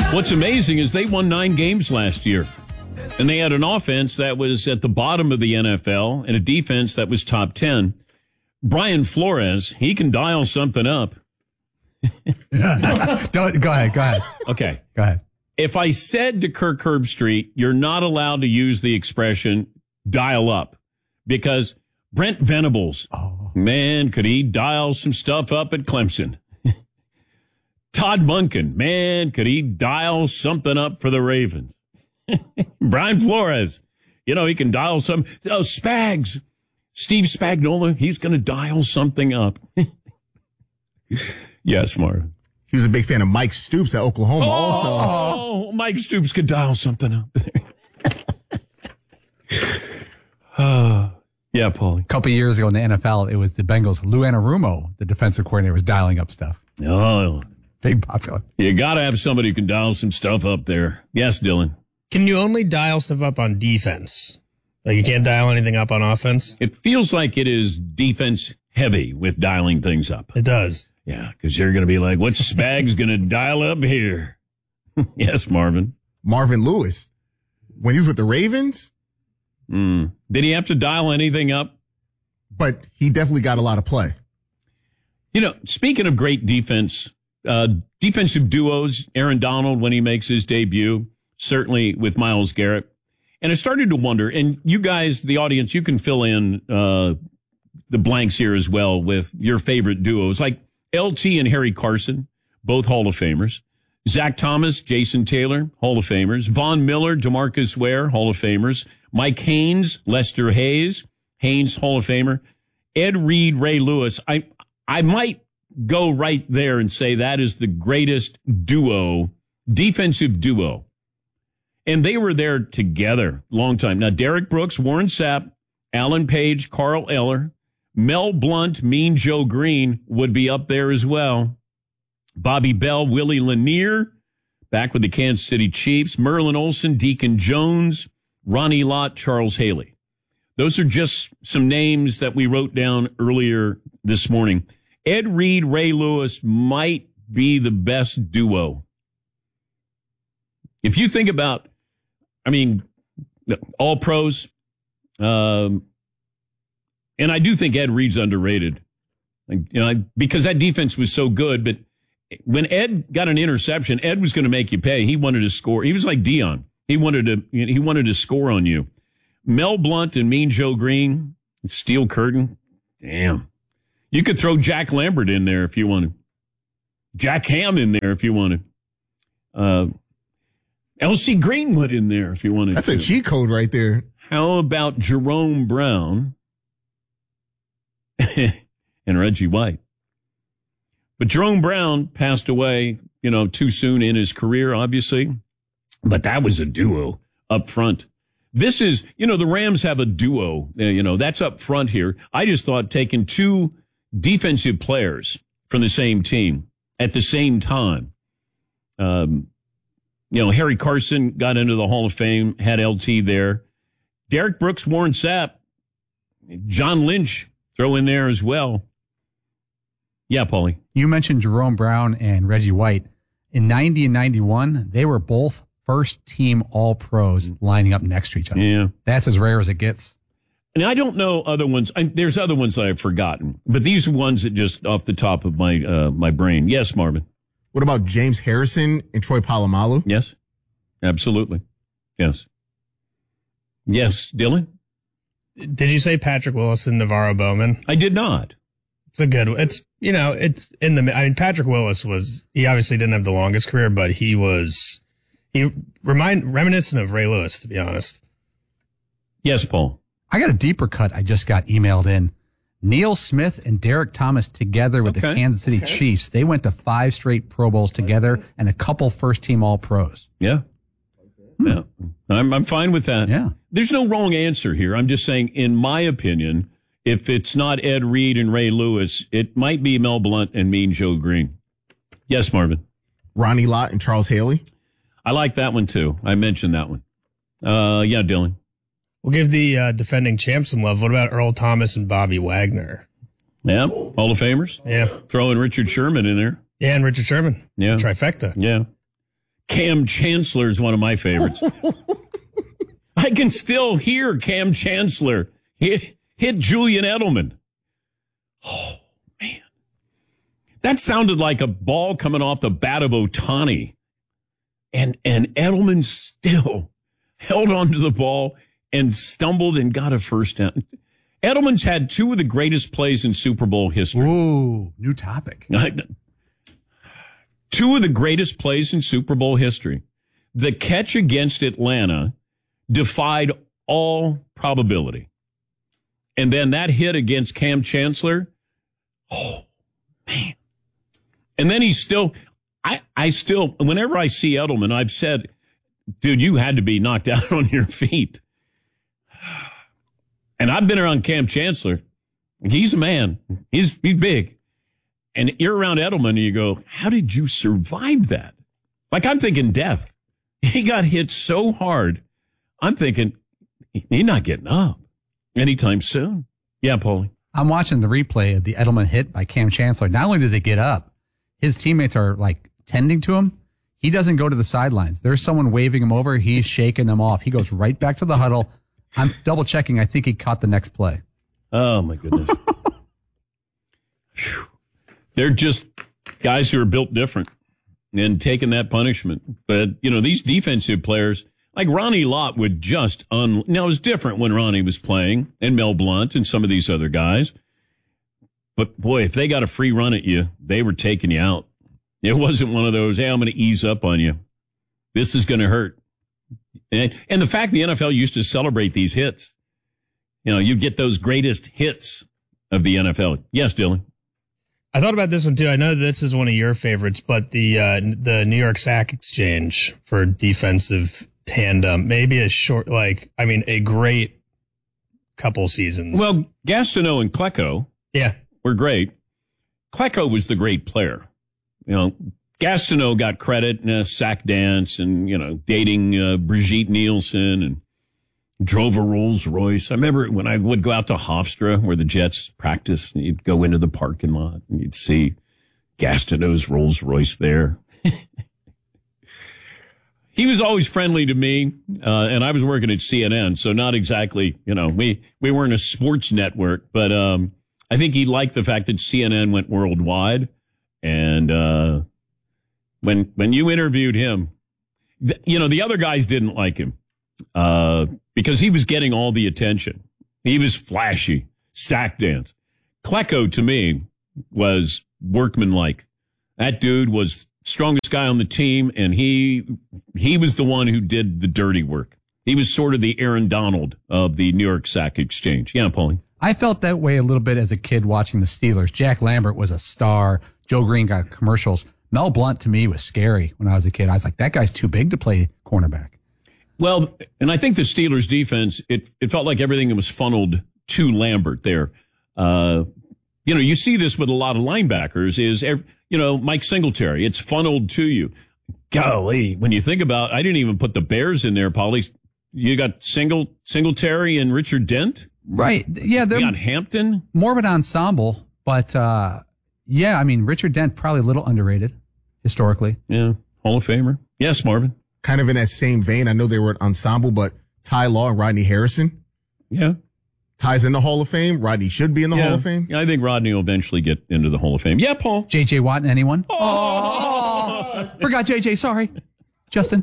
What's amazing is they won 9 games last year, and they had an offense that was at the bottom of the NFL and a defense that was top 10. Brian Flores, he can dial something up. Go ahead. Okay. Go ahead. If I said to Kirk Herbstreit, you're not allowed to use the expression dial up, because Brent Venables, man, could he dial some stuff up at Clemson. Todd Monken, man, could he dial something up for the Ravens. Brian Flores, he can dial some. Oh, Spags, Steve Spagnuolo, he's going to dial something up. Yes, Marvin. He was a big fan of Mike Stoops at Oklahoma also. Oh, Mike Stoops could dial something up. Yeah, Paulie. A couple of years ago in the NFL, it was the Bengals. Lou Anarumo, the defensive coordinator, was dialing up stuff. Oh, big popular. You got to have somebody who can dial some stuff up there. Yes, Dylan. Can you only dial stuff up on defense? Like you can't dial anything up on offense? It feels like it is defense heavy with dialing things up. It does. Yeah, because you're going to be like, what's Spags going to dial up here? Yes, Marvin. Marvin Lewis. When he was with the Ravens. Did he have to dial anything up? But he definitely got a lot of play. Speaking of great defense, defensive duos, Aaron Donald, when he makes his debut, certainly with Myles Garrett. And I started to wonder, and you guys, the audience, you can fill in the blanks here as well with your favorite duos, like LT and Harry Carson, both Hall of Famers. Zach Thomas, Jason Taylor, Hall of Famers. Von Miller, DeMarcus Ware, Hall of Famers. Mike Haynes, Lester Hayes, Haynes, Hall of Famer. Ed Reed, Ray Lewis. I might go right there and say that is the greatest duo, defensive duo. And they were there together long time. Now, Derek Brooks, Warren Sapp, Alan Page, Carl Eller, Mel Blount, Mean Joe Green would be up there as well. Bobby Bell, Willie Lanier, back with the Kansas City Chiefs. Merlin Olsen, Deacon Jones, Ronnie Lott, Charles Haley. Those are just some names that we wrote down earlier this morning. Ed Reed, Ray Lewis might be the best duo. If you think about, all pros, and I do think Ed Reed's underrated, because that defense was so good. But when Ed got an interception, Ed was going to make you pay. He wanted to score. He was like Dion. He wanted to score on you. Mel Blount and Mean Joe Green, Steel Curtain. Damn. You could throw Jack Lambert in there if you wanted. Jack Ham in there if you wanted. L.C. Greenwood in there if you wanted. That's a cheat code right there. How about Jerome Brown and Reggie White? But Jerome Brown passed away, too soon in his career, obviously. But that was a duo up front. This is, the Rams have a duo, that's up front here. I just thought taking 2 defensive players from the same team at the same time. Harry Carson got into the Hall of Fame, had LT there. Derek Brooks, Warren Sapp, John Lynch throw in there as well. Yeah, Paulie. You mentioned Jerome Brown and Reggie White. In 90 and 91, they were both first-team All-Pros lining up next to each other. Yeah. That's as rare as it gets. And I don't know other ones. There's other ones that I've forgotten, but these are ones that just off the top of my brain. Yes, Marvin. What about James Harrison and Troy Polamalu? Yes, absolutely. Yes. Yes, Dylan? Did you say Patrick Willis and Navarro Bowman? I did not. It's a good one. It's in the, Patrick Willis he obviously didn't have the longest career, but he reminiscent of Ray Lewis, to be honest. Yes, Paul. I got a deeper cut I just got emailed in. Neil Smith and Derek Thomas together with the Kansas City Chiefs. They went to 5 straight Pro Bowls together and a couple first-team All-Pros. Yeah. Yeah. I'm fine with that. Yeah. There's no wrong answer here. I'm just saying, in my opinion, if it's not Ed Reed and Ray Lewis, it might be Mel Blount and Mean Joe Green. Yes, Marvin. Ronnie Lott and Charles Haley. I like that one, too. I mentioned that one. Yeah, Dylan. We'll give the defending champs some love. What about Earl Thomas and Bobby Wagner? Yeah, Hall of Famers. Yeah. Throwing Richard Sherman in there. Yeah, and Richard Sherman. Yeah. Trifecta. Yeah. Cam Chancellor is one of my favorites. I can still hear Cam Chancellor hit Julian Edelman. Oh, man. That sounded like a ball coming off the bat of Ohtani. And Edelman still held onto the ball and stumbled and got a first down. Edelman's had two of the greatest plays in Super Bowl history. Ooh, new topic. Two of the greatest plays in Super Bowl history. The catch against Atlanta defied all probability. And then that hit against Cam Chancellor. Oh, man. And then he's still, I still, whenever I see Edelman, I've said, dude, you had to be knocked out on your feet. And I've been around Cam Chancellor. He's a man. He's big. And you're around Edelman and you go, how did you survive that? Like, I'm thinking death. He got hit so hard. I'm thinking he's not getting up anytime soon. Yeah, Paulie. I'm watching the replay of the Edelman hit by Cam Chancellor. Not only does he get up, his teammates are like tending to him. He doesn't go to the sidelines. There's someone waving him over. He's shaking them off. He goes right back to the huddle. I'm double checking. I think he caught the next play. Oh, my goodness. They're just guys who are built different and taking that punishment. But, you know, these defensive players, like Ronnie Lott would just now, it was different when Ronnie was playing and Mel Blount and some of these other guys. But, boy, if they got a free run at you, they were taking you out. It wasn't one of those, hey, I'm going to ease up on you. This is going to hurt. And the fact the NFL used to celebrate these hits, you know, you get those greatest hits of the NFL. Yes, Dylan. I thought about this one too. I know this is one of your favorites, but the New York Sack Exchange for defensive tandem, maybe a great couple seasons. Well, Gastineau and Klecko, were great. Klecko was the great player. You know, Gastineau got credit in a sack dance and, you know, dating Brigitte Nielsen and drove a Rolls Royce. I remember when I would go out to Hofstra where the Jets practiced, and you'd go into the parking lot and you'd see Gastineau's Rolls Royce there. He was always friendly to me, and I was working at CNN, so not exactly, you know, we weren't a sports network, but I think he liked the fact that CNN went worldwide. And when you interviewed him, you know, the other guys didn't like him because he was getting all the attention. He was flashy, sack dance. Klecko, to me, was workmanlike. That dude was strongest guy on the team, and he was the one who did the dirty work. He was sort of the Aaron Donald of the New York Sack Exchange. Yeah, Paulie. I felt that way a little bit as a kid watching the Steelers. Jack Lambert was a star. Joe Green got commercials. Mel Blount, to me, was scary when I was a kid. I was like, that guy's too big to play cornerback. Well, and I think the Steelers defense, it felt like everything was funneled to Lambert there. You know, you see this with a lot of linebackers is, you know, Mike Singletary. It's funneled to you. Golly, when you think about, I didn't even put the Bears in there, Paulie. You got Singletary and Richard Dent. Right. Yeah. You got Hampton. More of an ensemble, but yeah, I mean, Richard Dent, probably a little underrated historically. Yeah. Hall of Famer. Yes, Marvin. Kind of in that same vein. I know they were an ensemble, but Ty Law and Rodney Harrison. Yeah. Ty's in the Hall of Fame. Rodney should be in the Hall of Fame. Yeah, I think Rodney will eventually get into the Hall of Fame. Yeah, Paul. J.J. Watt, anyone? Oh. Forgot J.J., sorry. Justin.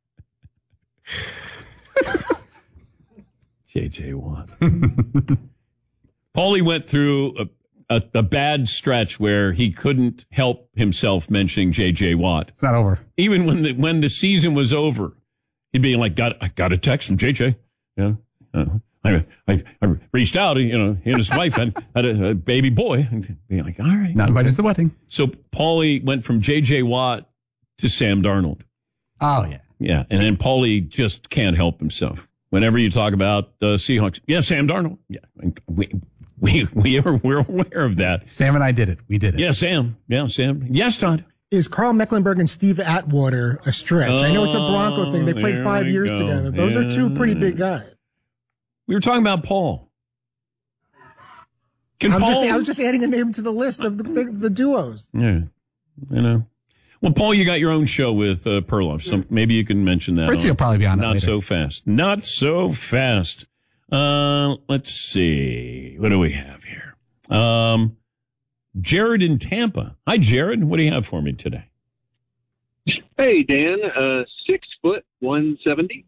J.J. Watt. Paulie went through a bad stretch where he couldn't help himself mentioning J.J. Watt. It's not over. Even when the season was over, he'd be like, I got a text from J.J. Yeah. I reached out, you know, he and his wife had a baby boy. And be like, all right. Not invited to the wedding. So Paulie went from J.J. Watt to Sam Darnold. Oh, yeah. Yeah. And then Paulie just can't help himself. Whenever you talk about Seahawks, yeah, Sam Darnold. Yeah. We're aware of that. Sam and I did it. We did it. Yeah, Sam. Yeah, Sam. Yes, Todd. Is Carl Mecklenburg and Steve Atwater a stretch? I know it's a Bronco thing. They played 5 years together. Those are two pretty big guys. We were talking about Paul. I was just adding a name to the list of the duos. Yeah, you know. Well, Paul, you got your own show with Perloff, so maybe you can mention that. Fritzy will probably be on it Not later. so fast. Not so fast. Let's see. What do we have here? Jared in Tampa. Hi, Jared. What do you have for me today? Hey, Dan, 6 foot, 170.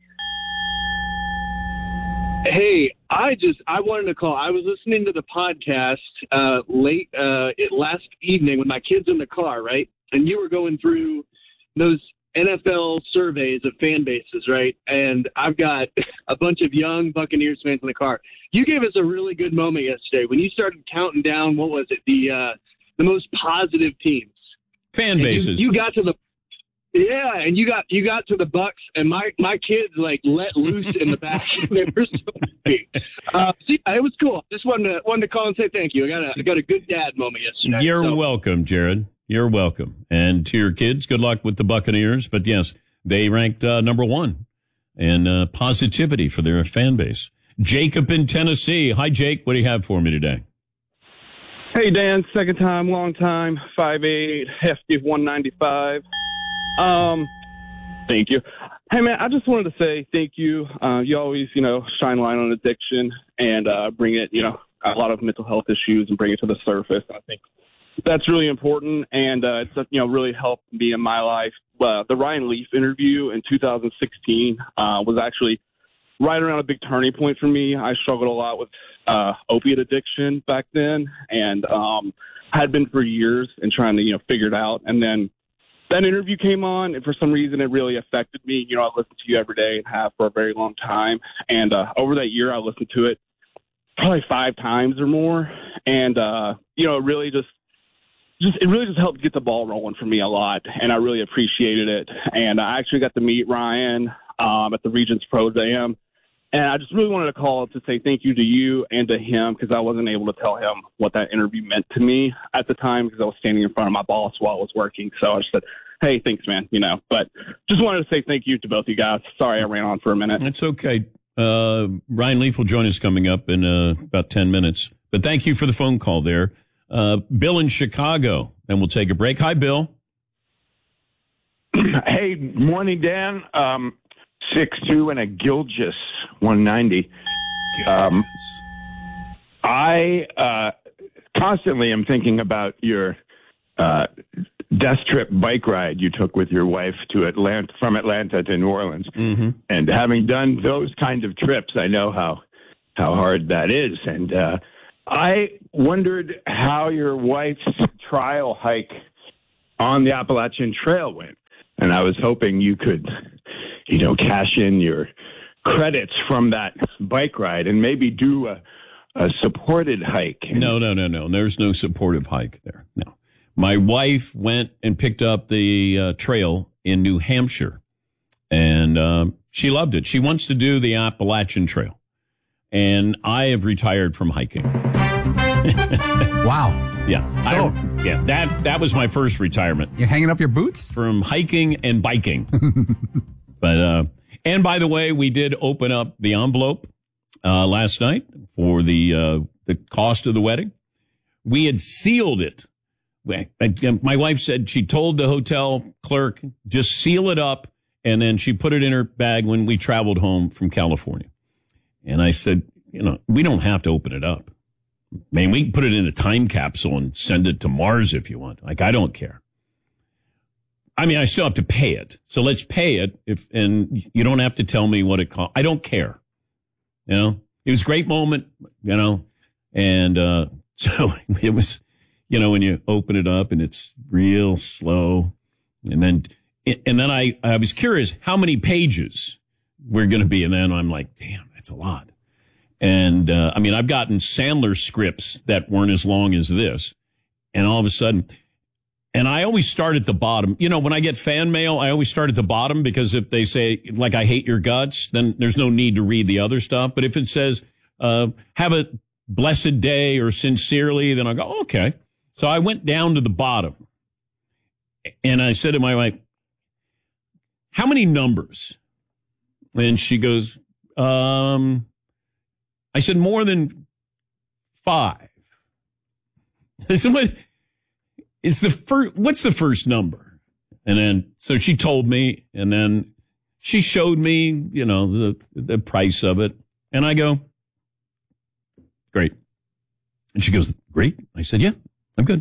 Hey, I wanted to call. I was listening to the podcast late last evening with my kids in the car, right? And you were going through those NFL surveys of fan bases, right? And I've got a bunch of young Buccaneers fans in the car. You gave us a really good moment yesterday when you started counting down. What was it? The most positive teams. Fan bases. You got to the and you got to the Bucks, and my kids like let loose in the back. They were so happy. It was cool. Just wanted to call and say thank you. I got a good dad moment yesterday. You're welcome, Jared. You're welcome. And to your kids, good luck with the Buccaneers. But yes, they ranked number one in positivity for their fan base. Jacob in Tennessee. Hi, Jake. What do you have for me today? Hey, Dan. Second time, long time. 5'8", hefty, 195. Thank you. Hey, man, I just wanted to say thank you. You always, shine light on addiction and bring it, a lot of mental health issues and bring it to the surface. I think that's really important, and it's, really helped me in my life. The Ryan Leaf interview in 2016 was actually right around a big turning point for me. I struggled a lot with opiate addiction back then, and had been for years and trying to, figure it out. And then that interview came on, and for some reason it really affected me. I listened to you every day and have for a very long time. And over that year, I listened to it probably 5 times or more. And, it really just helped get the ball rolling for me a lot. And I really appreciated it. And I actually got to meet Ryan at the Regents Pros Am. And I just really wanted to call to say thank you to you and to him, because I wasn't able to tell him what that interview meant to me at the time because I was standing in front of my boss while I was working. So I just said, hey, thanks, man, But just wanted to say thank you to both you guys. Sorry I ran on for a minute. It's okay. Ryan Leaf will join us coming up in about 10 minutes. But thank you for the phone call there. Bill in Chicago, and we'll take a break. Hi, Bill. Hey, morning, Dan. 6'2" and a Gilgis 190. I constantly am thinking about your death trip bike ride you took with your wife from Atlanta to New Orleans. Mm-hmm. And having done those kind of trips, I know how hard that is. And I wondered how your wife's trial hike on the Appalachian Trail went. And I was hoping you could, cash in your credits from that bike ride and maybe do a supported hike. No. There's no supportive hike there. No. My wife went and picked up the trail in New Hampshire, and she loved it. She wants to do the Appalachian Trail, and I have retired from hiking. Wow. Yeah. That was my first retirement. You're hanging up your boots? From hiking and biking. But, and by the way, we did open up the envelope last night for the cost of the wedding. We had sealed it. My wife said she told the hotel clerk, just seal it up. And then she put it in her bag when we traveled home from California. And I said, we don't have to open it up. Man, we can put it in a time capsule and send it to Mars if you want. I don't care. I mean, I still have to pay it. So let's pay it and you don't have to tell me what it costs. I don't care. It was a great moment, and so it was, when you open it up and it's real slow. And then I was curious how many pages we're going to be. And then I'm like, damn, that's a lot. And, I've gotten Sandler scripts that weren't as long as this. And all of a sudden, and I always start at the bottom. When I get fan mail, I always start at the bottom because if they say, like, I hate your guts, then there's no need to read the other stuff. But if it says, have a blessed day or sincerely, then I go, oh, okay. So I went down to the bottom and I said to my wife, how many numbers? And she goes, I said, more than 5. I said, what's the first number? And then, so she told me, and then she showed me, you know, the price of it. And I go, great. And she goes, great. I said, yeah, I'm good.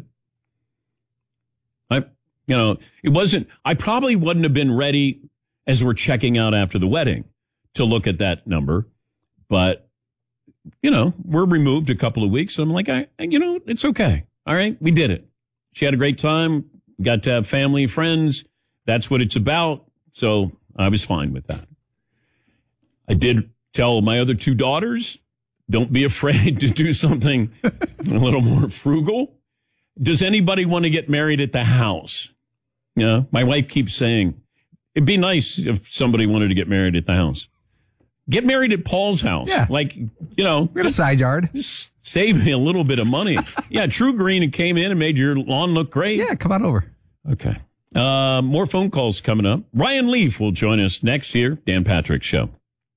I probably wouldn't have been ready as we're checking out after the wedding to look at that number. But, you know, we're removed a couple of weeks. So I'm like, it's okay. All right. We did it. She had a great time. Got to have family, friends. That's what it's about. So I was fine with that. I did tell my other two daughters, don't be afraid to do something a little more frugal. Does anybody want to get married at the house? Yeah, my wife keeps saying, it'd be nice if somebody wanted to get married at the house. Get married at Paul's house. Yeah. Like, you know. We got a side yard. Just save me a little bit of money. Yeah, True Green came in and made your lawn look great. Yeah, come on over. Okay. More phone calls coming up. Ryan Leaf will join us next year. Dan Patrick Show.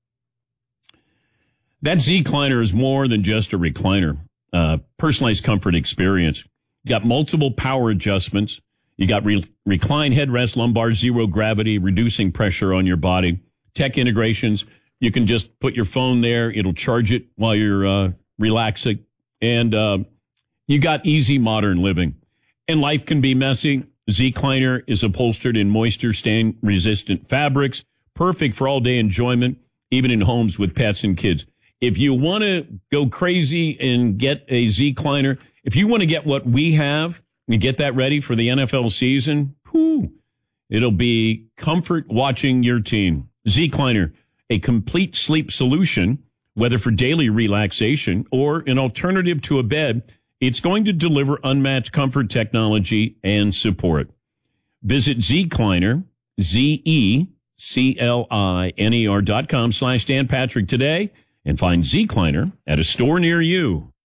That Z-Cliner is more than just a recliner. Personalized comfort experience. You got multiple power adjustments. You got recline headrest, lumbar, zero gravity, reducing pressure on your body. Tech integrations. You can just put your phone there. It'll charge it while you're relaxing. And you got easy modern living. And life can be messy. Z-Cliner is upholstered in moisture stain resistant fabrics. Perfect for all day enjoyment, even in homes with pets and kids. If you want to go crazy and get a Z-Cliner, if you want to get what we have and get that ready for the NFL season, it'll be comfort watching your team. Z-Cliner, a complete sleep solution, whether for daily relaxation or an alternative to a bed. It's going to deliver unmatched comfort, technology, and support. Visit Z-Cliner, ZECLINER.com/Dan Patrick today and find Z-Cliner at a store near you.